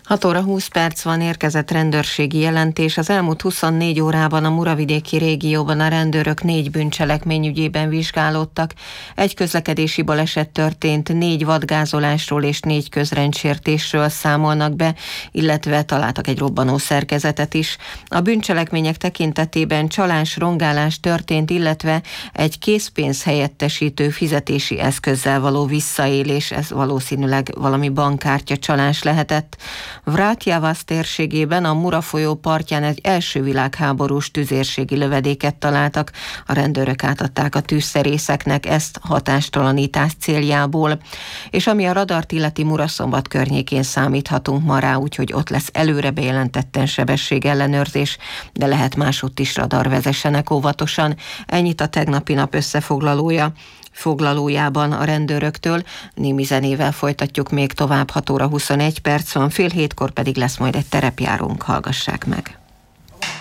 6 óra 20 perc van, érkezett rendőrségi jelentés. Az elmúlt 24 órában a muravidéki régióban a rendőrök 4 bűncselekmény ügyében vizsgálódtak. Egy közlekedési baleset történt, 4 vadgázolásról és 4 közrendsértésről számolnak be, illetve találtak egy robbanó szerkezetet is. A bűncselekmények tekintetében csalás, rongálás történt, illetve egy készpénz helyettesítő fizetési eszközzel való visszaélés, ez valószínűleg valami bankkártya csalás lehetett. Vrátjavasz térségében a Mura folyó partján egy első világháborús tüzérségi lövedéket találtak. A rendőrök átadták a tűzszerészeknek ezt hatástalanítás céljából. És ami a radart illeti, Muraszombat környékén számíthatunk ma rá, úgyhogy ott lesz előre bejelentetten sebességellenőrzés, de lehet másutt is radar, vezessenek óvatosan. Ennyit a tegnapi nap foglalójában a rendőröktől. Némi zenével folytatjuk még tovább, 6 óra 21 perc van, fél hétkor pedig lesz majd egy terepjárónk, hallgassák meg.